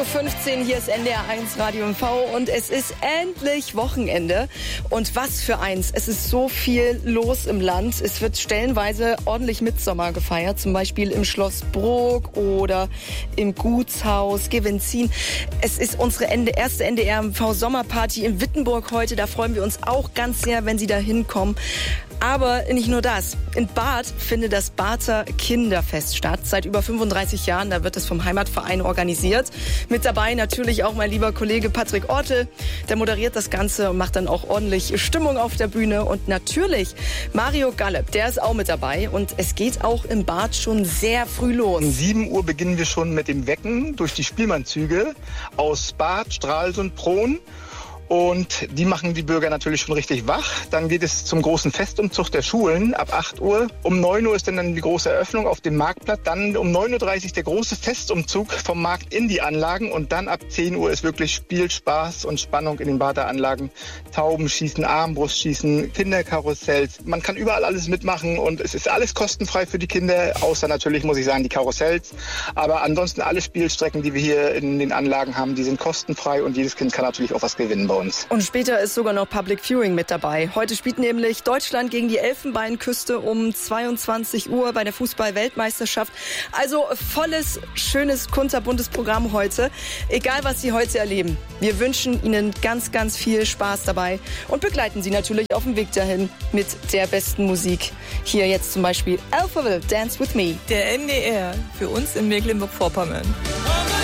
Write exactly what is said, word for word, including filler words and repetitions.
fünfzehn Uhr, hier ist N D R eins Radio M V und es ist endlich Wochenende. Und was für eins, es ist so viel los im Land. Es wird stellenweise ordentlich Mittsommer gefeiert, zum Beispiel im Schloss Brok oder im Gutshaus Gewenzin. Es ist unsere erste N D R M V Sommerparty in Wittenburg heute. Da freuen wir uns auch ganz sehr, wenn Sie da hinkommen. Aber nicht nur das. In Barth findet das Barther Kinderfest statt. Seit über fünfunddreißig Jahren, da wird es vom Heimatverein organisiert. Mit dabei natürlich auch mein lieber Kollege Patrick Ortel. Der moderiert das Ganze und macht dann auch ordentlich Stimmung auf der Bühne. Und natürlich Mario Gallup, der ist auch mit dabei. Und es geht auch in Barth schon sehr früh los. Um sieben Uhr beginnen wir schon mit dem Wecken durch die Spielmannzüge aus Barth, Stralsund, Prohn. Und die machen die Bürger natürlich schon richtig wach. Dann geht es zum großen Festumzug der Schulen ab acht Uhr. Um neun Uhr ist dann, dann die große Eröffnung auf dem Marktplatz. Dann um neun Uhr dreißig der große Festumzug vom Markt in die Anlagen. Und dann ab zehn Uhr ist wirklich Spiel, Spaß und Spannung in den Barther Anlagen. Taubenschießen, Armbrustschießen, Kinderkarussells. Man kann überall alles mitmachen und es ist alles kostenfrei für die Kinder. Außer natürlich, muss ich sagen, die Karussells. Aber ansonsten alle Spielstrecken, die wir hier in den Anlagen haben, die sind kostenfrei und jedes Kind kann natürlich auch was gewinnen bei uns. Und später ist sogar noch Public Viewing mit dabei. Heute spielt nämlich Deutschland gegen die Elfenbeinküste um zweiundzwanzig Uhr bei der Fußball-Weltmeisterschaft. Also volles, schönes, kunterbuntes Programm heute. Egal, was Sie heute erleben. Wir wünschen Ihnen ganz, ganz viel Spaß dabei und begleiten Sie natürlich auf dem Weg dahin mit der besten Musik. Hier jetzt zum Beispiel Alphaville, Dance With Me. Der N D R für uns in Mecklenburg-Vorpommern.